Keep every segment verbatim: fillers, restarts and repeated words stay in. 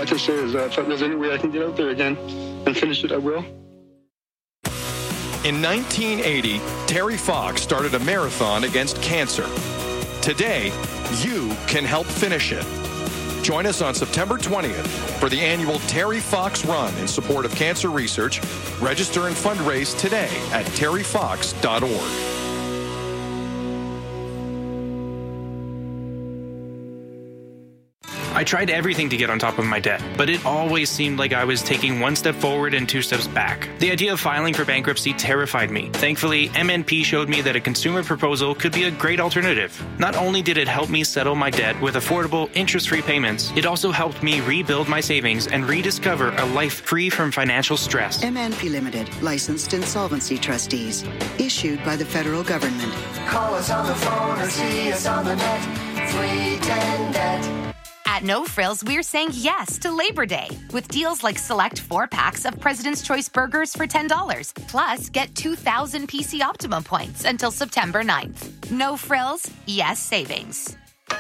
can say is uh, if there's any way I can get out there again and finish it, I will. In nineteen eighty, Terry Fox started a marathon against cancer. Today, you can help finish it. Join us on September twentieth for the annual Terry Fox Run in support of cancer research. Register and fundraise today at terry fox dot org. I tried everything to get on top of my debt, but it always seemed like I was taking one step forward and two steps back. The idea of filing for bankruptcy terrified me. Thankfully, M N P showed me that a consumer proposal could be a great alternative. Not only did it help me settle my debt with affordable, interest-free payments, it also helped me rebuild my savings and rediscover a life free from financial stress. M N P Limited, licensed insolvency trustees, issued by the federal government. Call us on the phone or see us on the net. three ten net. At No Frills, we're saying yes to Labor Day with deals like select four packs of President's Choice burgers for ten dollars. Plus, get two thousand P C Optimum points until September ninth. No Frills, yes savings.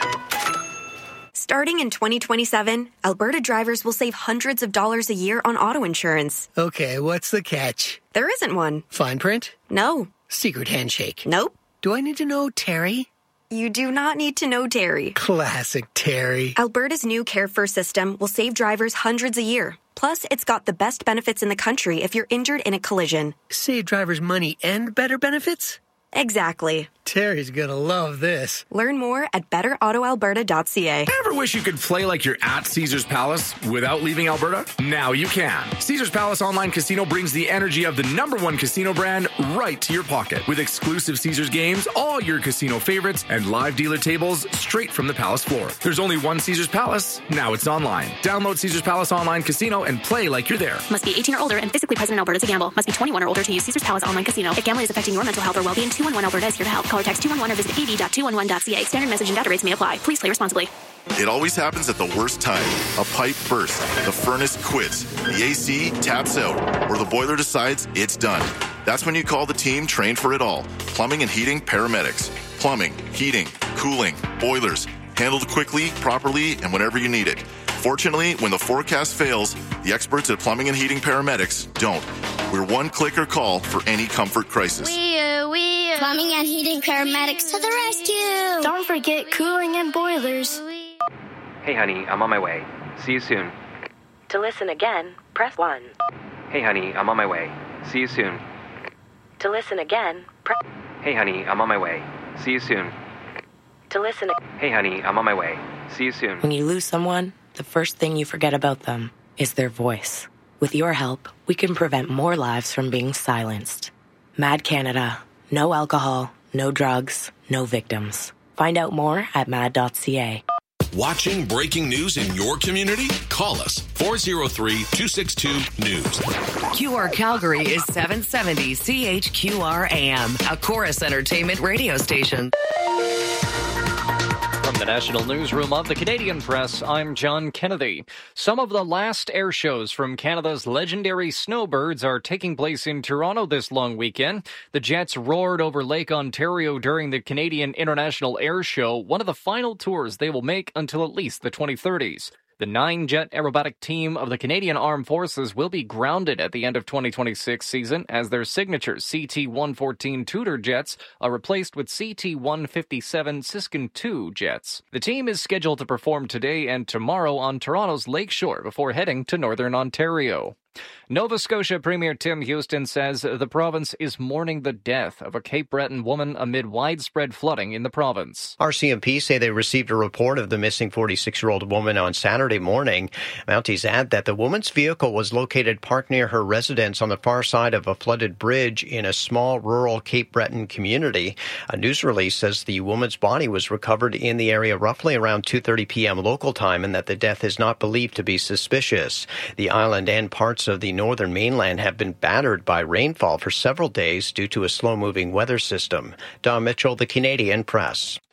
Starting in twenty twenty-seven, Alberta drivers will save hundreds of dollars a year on auto insurance. Okay, what's the catch? There isn't one. Fine print? No. Secret handshake? Nope. Do I need to know Terry? You do not need to know Terry. Classic Terry. Alberta's new Care First system will save drivers hundreds a year. Plus, it's got the best benefits in the country if you're injured in a collision. Save drivers money and better benefits? Exactly. Terry's gonna love this. Learn more at better auto alberta dot c a. Ever wish you could play like you're at Caesars Palace without leaving Alberta? Now you can. Caesars Palace Online Casino brings the energy of the number one casino brand right to your pocket. With exclusive Caesars games, all your casino favorites, and live dealer tables straight from the Palace floor. There's only one Caesars Palace. Now it's online. Download Caesars Palace Online Casino and play like you're there. Must be eighteen or older and physically present in Alberta to gamble. Must be twenty-one or older to use Caesars Palace Online Casino. If gambling is affecting your mental health or well-being, two one one Alberta is here to help. Call or text two one one or visit a d dot two one one dot c a. Standard message and data rates may apply. Please play responsibly. It always happens at the worst time. A pipe bursts, the furnace quits, the A C taps out, or the boiler decides it's done. That's when you call the team trained for it all. Plumbing and heating paramedics. Plumbing, heating, cooling, boilers. Handled quickly, properly, and whenever you need it. Fortunately, when the forecast fails, the experts at Plumbing and Heating Paramedics don't. We're one click or call for any comfort crisis. Wee-oo, wee-oo. Plumbing and Heating Paramedics to the rescue. Don't forget cooling and boilers. Hey, honey, I'm on my way. See you soon. To listen again, press one. Hey, honey, I'm on my way. See you soon. To listen again, press... Hey, honey, I'm on my way. See you soon. To listen... Hey, honey, I'm on my way. See you soon. When you lose someone, the first thing you forget about them is their voice. With your help, we can prevent more lives from being silenced. Mad Canada. No alcohol, no drugs, no victims. Find out more at mad dot c a. Watching breaking news in your community? Call us four oh three, two six two, news. Q R Calgary is seven seventy C H Q R A M, a Chorus Entertainment radio station. From the National Newsroom of the Canadian Press, I'm John Kennedy. Some of the last air shows from Canada's legendary snowbirds are taking place in Toronto this long weekend. The jets roared over Lake Ontario during the Canadian International Air Show, one of the final tours they will make until at least the twenty thirties. The nine-jet aerobatic team of the Canadian Armed Forces will be grounded at the end of twenty twenty-six season as their signature C T one fourteen Tudor jets are replaced with C T one fifty-seven Siskin two jets. The team is scheduled to perform today and tomorrow on Toronto's Lakeshore before heading to Northern Ontario. Nova Scotia Premier Tim Houston says the province is mourning the death of a Cape Breton woman amid widespread flooding in the province. R C M P say they received a report of the missing forty-six-year-old woman on Saturday morning. Mounties add that the woman's vehicle was located parked near her residence on the far side of a flooded bridge in a small rural Cape Breton community. A news release says the woman's body was recovered in the area roughly around two thirty p.m. local time and that the death is not believed to be suspicious. The island and parts of the northern mainland have been battered by rainfall for several days due to a slow-moving weather system. Don Mitchell, the Canadian Press.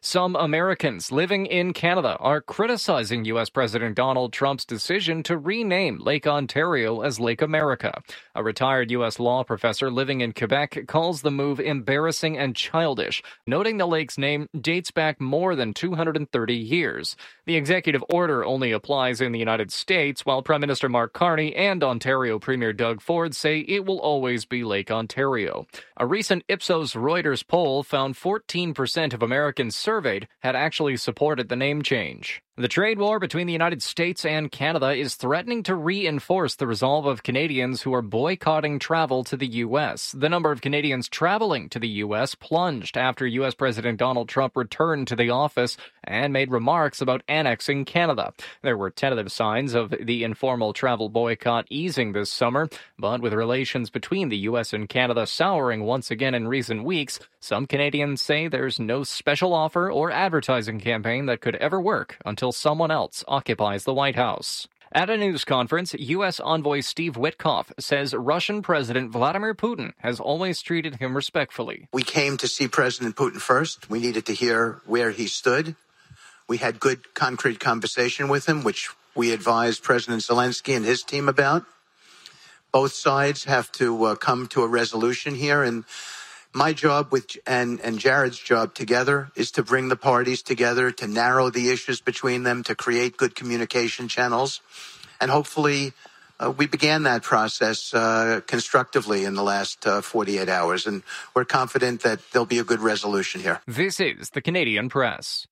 Some Americans living in Canada are criticizing U S. President Donald Trump's decision to rename Lake Ontario as Lake America. A retired U S law professor living in Quebec calls the move embarrassing and childish, noting the lake's name dates back more than two hundred thirty years. The executive order only applies in the United States, while Prime Minister Mark Carney and Ontario Premier Doug Ford say it will always be Lake Ontario. A recent Ipsos Reuters poll found fourteen percent of Americans surveyed had actually supported the name change. The trade war between the United States and Canada is threatening to reinforce the resolve of Canadians who are boycotting travel to the U S. The number of Canadians traveling to the U S plunged after U S. President Donald Trump returned to the office and made remarks about annexing Canada. There were tentative signs of the informal travel boycott easing this summer, but with relations between the U S and Canada souring once again in recent weeks, some Canadians say there's no special offer or advertising campaign that could ever work until someone else occupies the White House. At a news conference, U S envoy Steve Witkoff says Russian President Vladimir Putin has always treated him respectfully. We came to see President Putin first. We needed to hear where he stood. We had good, concrete conversation with him, which we advised President Zelensky and his team about. Both sides have to uh, come to a resolution here, and my job with and, and Jared's job together is to bring the parties together, to narrow the issues between them, to create good communication channels. And hopefully uh, we began that process uh, constructively in the last uh, forty-eight hours. And we're confident that there'll be a good resolution here. This is the Canadian Press.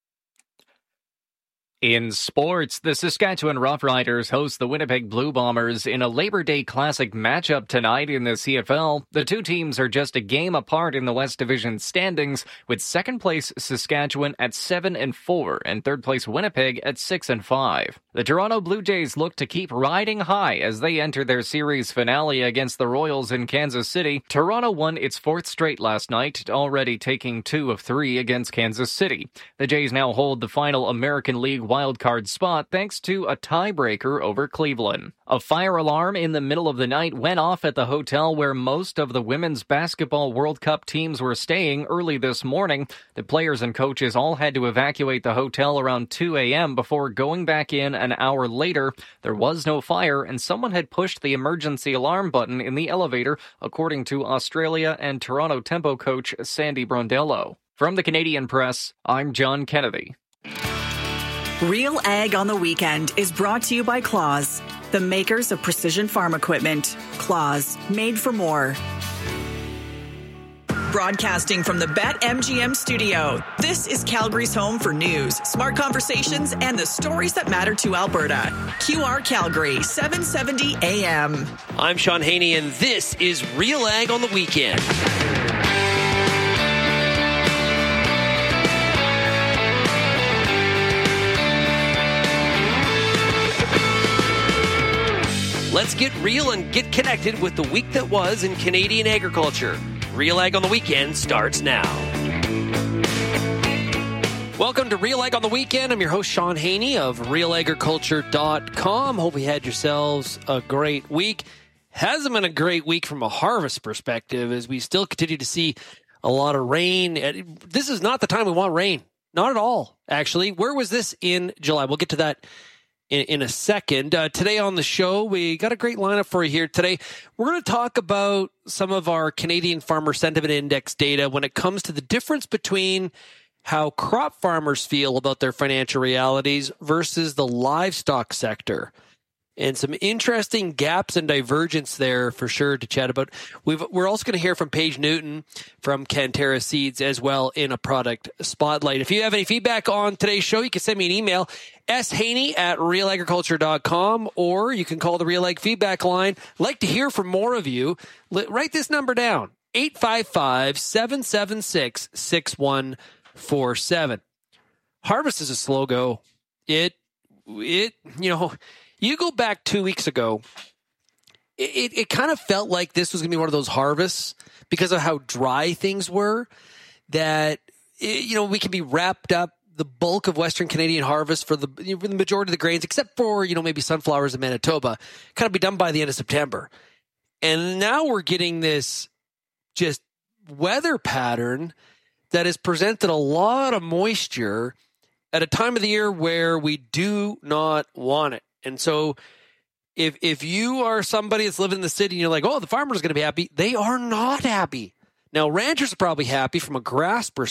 In sports, the Saskatchewan Roughriders host the Winnipeg Blue Bombers in a Labor Day Classic matchup tonight in the C F L. The two teams are just a game apart in the West Division standings, with second place Saskatchewan at seven and four and third place Winnipeg at six and five. The Toronto Blue Jays look to keep riding high as they enter their series finale against the Royals in Kansas City. Toronto won its fourth straight last night, already taking two of three against Kansas City. The Jays now hold the final American League wildcard spot thanks to a tiebreaker over Cleveland. A fire alarm in the middle of the night went off at the hotel where most of the Women's Basketball World Cup teams were staying early this morning. The players and coaches all had to evacuate the hotel around two a.m. before going back in an hour later. There was no fire, and someone had pushed the emergency alarm button in the elevator, according to Australia and Toronto Tempo coach Sandy Brondello. From the Canadian Press, I'm John Kennedy. Real Ag on the Weekend is brought to you by Claws, the makers of precision farm equipment. Claws, made for more. Broadcasting from the BetMGM studio, this is Calgary's home for news, smart conversations, and the stories that matter to Alberta. Q R Calgary, seven seventy A M. I'm Sean Haney, and this is Real Ag on the Weekend. Let's get real and get connected with the week that was in Canadian agriculture. Real Ag on the Weekend starts now. Welcome to Real Ag on the Weekend. I'm your host, Sean Haney of real agriculture dot com. Hope you had yourselves a great week. Hasn't been a great week from a harvest perspective as we still continue to see a lot of rain. This is not the time we want rain. Not at all, actually. Where was this in July? We'll get to that In, in a second. Uh, today on the show, we got a great lineup for you here today. We're going to talk about some of our Canadian Farmer Sentiment Index data when it comes to the difference between how crop farmers feel about their financial realities versus the livestock sector. And some interesting gaps and divergence there for sure to chat about. We've, we're also going to hear from Paige Newton from Cantera Seeds as well in a product spotlight. If you have any feedback on today's show, you can send me an email, shaney at real agriculture dot com, or you can call the Real Ag feedback line. I'd like to hear from more of you. Let, write this number down, eight five five, seven seven six, six one four seven. Harvest is a slow go. It, it, you know, you go back two weeks ago, it, it kind of felt like this was going to be one of those harvests because of how dry things were, that, it, you know, we can be wrapped up the bulk of Western Canadian harvest for the, you know, for the majority of the grains, except for, you know, maybe sunflowers in Manitoba, kind of be done by the end of September. And now we're getting this just weather pattern that has presented a lot of moisture at a time of the year where we do not want it. And so if if you are somebody that's living in the city and you're like, oh, the farmer's going to be happy, they are not happy. Now, ranchers are probably happy from a grass perspective.